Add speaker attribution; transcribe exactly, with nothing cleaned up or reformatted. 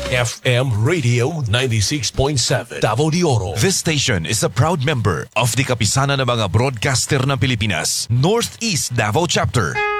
Speaker 1: F M Radio ninety-six point seven Davao de Oro.
Speaker 2: This station is a proud member of the Kapisanan ng mga Broadcaster ng Pilipinas, Northeast Davao Chapter.